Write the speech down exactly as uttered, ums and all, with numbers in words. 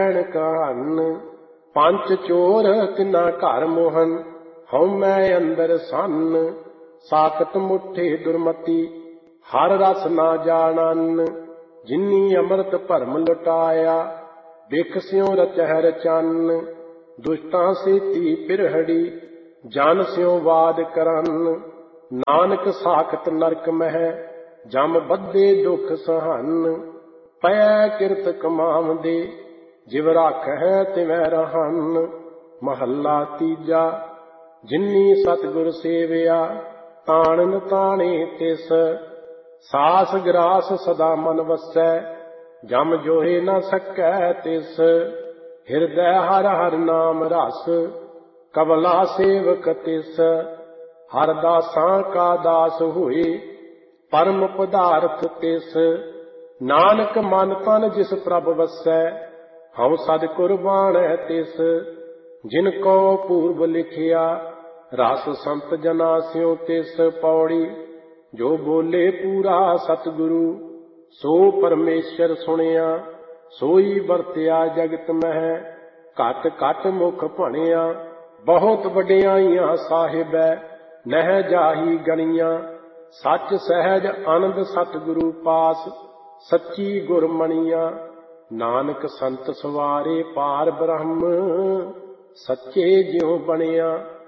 ਕਹਾਨ ਪੰਜ ਚੋਰ ਤਿਨਾ ਘਰ ਮੋਹਨ ਹਉ ਮੈਂ ਅੰਦਰ ਸੰਨ ਸਾਕਤ ਮੁੱਠੇ ਦੁਰਮਤੀ ਹਰ ਰਸ ਨਾ ਜਾਣਨ ਜਿਨੀ ਅੰਮ੍ਰਿਤ ਭਰਮ ਲੁਟਾਇਆ ਬਿਖ ਸਿਉ ਰਚਹਿ ਰਚਨ ਦੁਸ਼ਟਾਂ ਸੇਤੀ ਪਿਰਹੜੀ ਜਨ ਸਿਉ ਵਾਦ ਕਰਨ ਨਾਨਕ ਸਾਖਤ ਨਰਕ ਮਹਿ ਜਮ ਬੱਧੇ ਦੁਖ ਸਹਨ ਪੈ ਕਿਰਤ ਕਮਾਵਦੇ ਜਿਵ ਰਾਖੈ ਤਿਵੈ ਰਹਨ ਮਹੱਲਾ ਤੀਜਾ ਜਿਨੀ ਸਤਿਗੁਰ ਸੇਵਿਆ ਤਾਣਨ ਤਾਣੇ ਤਿਸ ਸਾਸ ਗਰਾਸ ਸਦਾ ਮਨ ਵਸੈ ਜਮ ਜੋਹੇ ਨ ਸਕੈ ਤਿਸ ਹਿਰਦੈ ਹਰਿ ਹਰਿ ਨਾਮ ਰਸ ਕਬਲਾ ਸੇਵਕ ਤਿਸ ਹਰਿ ਦਾਸਾਂ ਕਾ ਦਾਸ ਹੋਏ ਪਰਮ ਪਦਾਰਥ ਤਿਸ ਨਾਨਕ ਮਨ ਤਨ ਜਿਸ ਪ੍ਰਭ ਵਸੈ ਹਉ ਸਦ ਕੁਰਬਾਨੈ ਤਿਸ ਜਿਨ ਕੋ ਪੂਰਬ ਲਿਖਿਆ ਰਸ ਸੰਤ ਜਨਾ ਸਿਉ ਤਿਸ ਪੌੜੀ ਜੋ ਬੋਲੇ ਪੂਰਾ ਸਤਿਗੁਰੂ ਸੋ ਪਰਮੇਸ਼ਰ ਸੁਣਿਆ ਸੋਈ ਵਰਤਿਆ ਜਗਤ ਮਹਿ ਘਟ ਘਟ ਮੁਖ ਭਣਿਆ ਬਹੁਤ ਵਡਿਆਈਆਂ ਸਾਹਿਬੈ ਨਹਿ ਜਾਹੀ ਗਣੀਆਂ ਸੱਚ ਸਹਿਜ ਆਨੰਦ ਸਤਿਗੁਰੂ ਪਾਸ ਸੱਚੀ ਗੁਰਮਣੀਆਂ ਨਾਨਕ ਸੰਤ ਸਵਾਰੇ ਪਾਰ ਬ੍ਰਹਮ ਸੱਚੇ ਜਿਉ ਬਣਿਆ।